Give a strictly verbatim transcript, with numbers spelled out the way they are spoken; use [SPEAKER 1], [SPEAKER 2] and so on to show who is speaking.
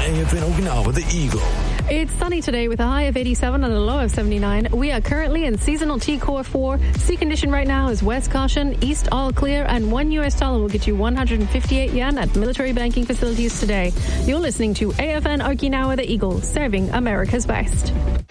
[SPEAKER 1] A F N Okinawa, the Eagle.
[SPEAKER 2] It's sunny today with a high of eighty-seven and a low of seventy-nine. We are currently in seasonal T Core four. Sea condition right now is west caution, east all clear, and one U S dollar will get you one hundred fifty-eight yen at military banking facilities today. You're listening to A F N Okinawa, the Eagle, serving America's best.